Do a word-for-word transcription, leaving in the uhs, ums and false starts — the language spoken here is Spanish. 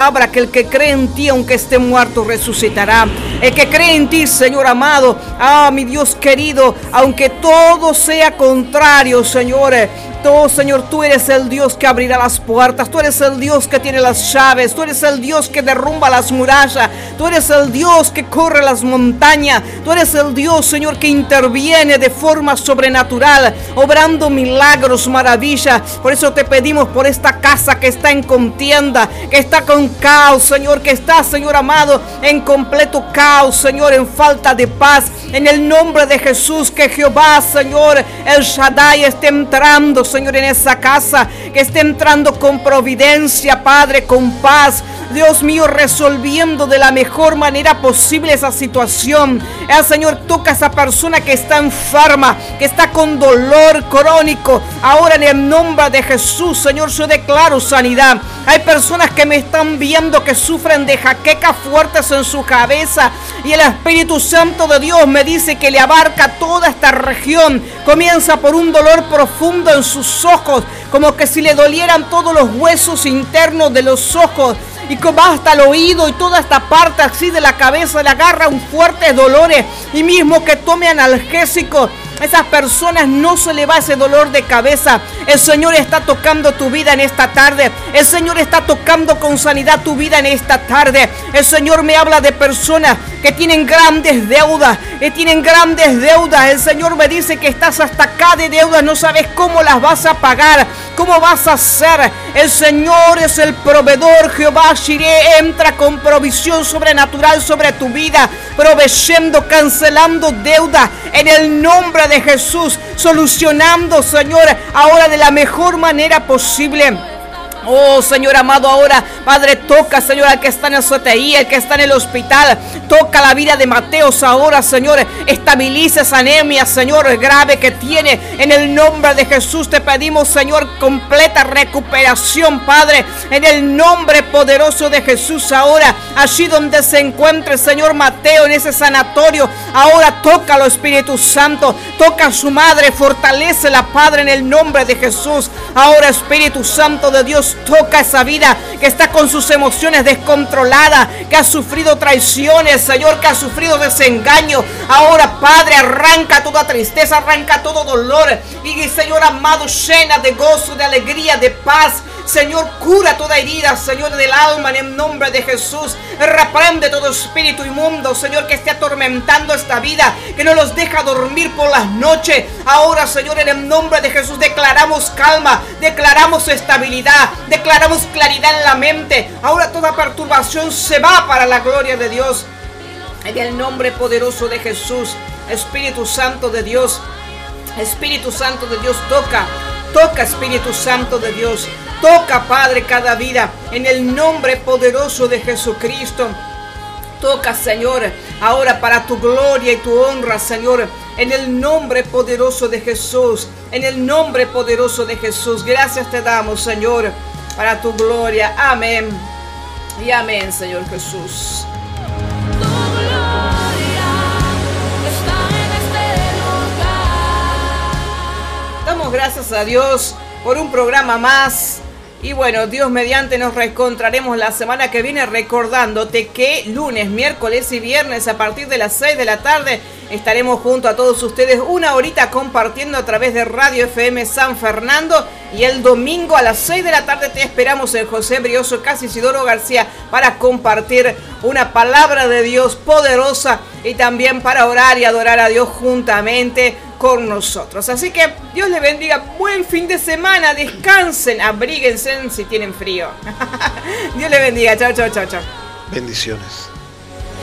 palabra que el que cree en ti, aunque esté muerto, resucitará. El que cree en ti, Señor amado, ah, mi Dios querido, aunque todo sea contrario, Señor, Oh, Señor, tú eres el Dios que abrirá las puertas, tú eres el Dios que tiene las llaves, tú eres el Dios que derrumba las murallas, tú eres el Dios que corre las montañas, tú eres el Dios, Señor, que interviene de forma sobrenatural, obrando milagros, maravillas. Por eso te pedimos por esta casa que está en contienda, que está con caos, Señor, que está, Señor amado, en completo caos, Señor, en falta de paz. En el nombre de Jesús, que Jehová, Señor, el Shaddai, esté entrando, Señor, en esa casa, que esté entrando con providencia, Padre, con paz. Dios mío, resolviendo de la mejor manera posible esa situación. El Señor, toca a esa persona que está enferma, que está con dolor crónico. Ahora en el nombre de Jesús, Señor, yo declaro sanidad. Hay personas que me están viendo que sufren de jaquecas fuertes en su cabeza, y el Espíritu Santo de Dios me dice que le abarca toda esta región. Comienza por un dolor profundo en sus ojos, como que si le dolieran todos los huesos internos de los ojos, y como hasta el oído y toda esta parte así de la cabeza le agarra un fuerte dolores, y mismo que tome analgésico, esas personas no se le va ese dolor de cabeza. El Señor está tocando tu vida en esta tarde. El Señor está tocando con sanidad tu vida en esta tarde. El Señor me habla de personas que tienen grandes deudas, que tienen grandes deudas. El Señor me dice que estás hasta acá de deudas, no sabes cómo las vas a pagar, cómo vas a hacer. El Señor es el proveedor. Jehová Jireh entra con provisión sobrenatural sobre tu vida, proveyendo, cancelando deuda en el nombre de Jesús, solucionando, Señor, ahora de la mejor manera posible. Oh, Señor amado, ahora, Padre, toca, Señor, al que está en el C T I, el que está en el hospital. Toca la vida de Mateos ahora, Señor. Estabiliza esa anemia, Señor, grave que tiene. En el nombre de Jesús te pedimos, Señor, completa recuperación, Padre. En el nombre poderoso de Jesús ahora, allí donde se encuentre, Señor Mateo, en ese sanatorio, ahora tócalo, Espíritu Santo. Toca a su madre, fortalécela, Padre, en el nombre de Jesús. Ahora, Espíritu Santo de Dios, toca esa vida que está con sus emociones descontroladas, que ha sufrido traiciones, Señor, que ha sufrido desengaño. Ahora, Padre, arranca toda tristeza, arranca todo dolor, y, Señor amado, llena de gozo, de alegría, de paz. Señor, cura toda herida, Señor, del alma, en el nombre de Jesús. Reprende todo espíritu inmundo, Señor, que esté atormentando esta vida, que no los deja dormir por las noches. Ahora, Señor, en el nombre de Jesús, declaramos calma, declaramos estabilidad, declaramos claridad en la mente. Ahora toda perturbación se va para la gloria de Dios. En el nombre poderoso de Jesús, Espíritu Santo de Dios, Espíritu Santo de Dios, toca, toca, Espíritu Santo de Dios. Toca, Padre, cada vida en el nombre poderoso de Jesucristo. Toca, Señor, ahora para tu gloria y tu honra, Señor, en el nombre poderoso de Jesús, en el nombre poderoso de Jesús. Gracias te damos, Señor, para tu gloria. Amén y amén, Señor Jesús. Damos gracias a Dios por un programa más. Y bueno, Dios mediante nos reencontraremos la semana que viene, recordándote que lunes, miércoles y viernes a partir de las seis de la tarde estaremos junto a todos ustedes una horita compartiendo a través de Radio F M San Fernando, y el domingo a las seis de la tarde te esperamos en José Brioso, Casa Isidoro García, para compartir una palabra de Dios poderosa y también para orar y adorar a Dios juntamente con nosotros. Así que Dios les bendiga, buen fin de semana, descansen, abríguense si tienen frío. Dios les bendiga, chao, chao, chao, chao. Bendiciones.